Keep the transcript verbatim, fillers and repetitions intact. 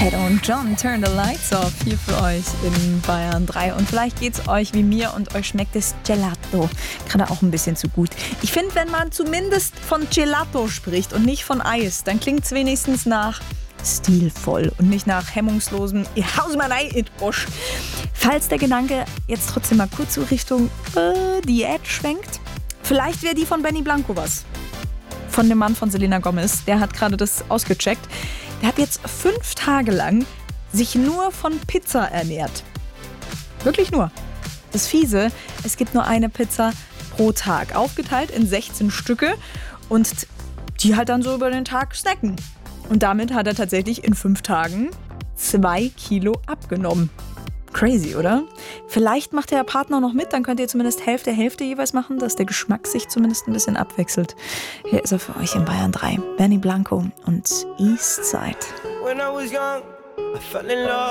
Ted und John, Turn the Lights Off, hier für euch in Bayern drei. Und vielleicht geht's euch wie mir und euch schmeckt das Gelato gerade auch ein bisschen zu gut. Ich finde, wenn man zumindest von Gelato spricht und nicht von Eis, dann klingt's wenigstens nach stilvoll und nicht nach hemmungslosem Ich haus mal rein in den Arsch. Falls der Gedanke jetzt trotzdem mal kurz so Richtung äh, Diät schwenkt, vielleicht wäre die von Benny Blanco was. Von dem Mann von Selena Gomez, der hat gerade das ausgecheckt. Der hat jetzt fünf Tage lang sich nur von Pizza ernährt. Wirklich nur. Das Fiese, es gibt nur eine Pizza pro Tag, aufgeteilt in sechzehn Stücke und die halt dann so über den Tag snacken. Und damit hat er tatsächlich in fünf Tagen zwei Kilo abgenommen. Crazy, oder? Vielleicht macht der Partner noch mit, dann könnt ihr zumindest Hälfte, Hälfte jeweils machen, dass der Geschmack sich zumindest ein bisschen abwechselt. Hier ist er für euch in Bayern drei. Benny Blanco und Eastside. When I was young, I fell in love.